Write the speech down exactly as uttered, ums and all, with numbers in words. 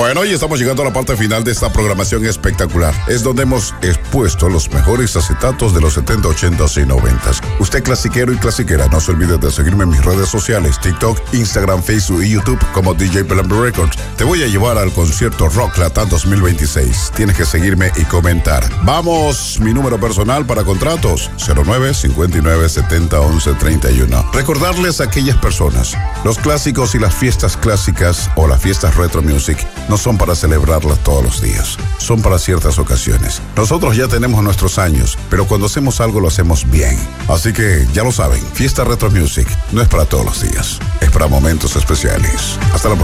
Bueno, y estamos llegando a la parte final de esta programación espectacular. Es donde hemos expuesto los mejores acetatos de los setenta, ochenta y noventa. Usted clasiquero y clasiquera, no se olvide de seguirme en mis redes sociales, TikTok, Instagram, Facebook y YouTube como D J Pelambre Records. Te voy a llevar al concierto Rock Latam dos mil veintiséis. Tienes que seguirme y comentar. Vamos, mi número personal para contratos, cero nueve, cincuenta y nueve, setenta, once, treinta y uno. Recordarles a aquellas personas, los clásicos y las fiestas clásicas o las fiestas retro music no son para celebrarlas todos los días, son para ciertas ocasiones. Nosotros ya tenemos nuestros años, pero cuando hacemos algo lo hacemos bien. Así que ya lo saben, Fiesta Retro Music no es para todos los días, es para momentos especiales. Hasta la próxima.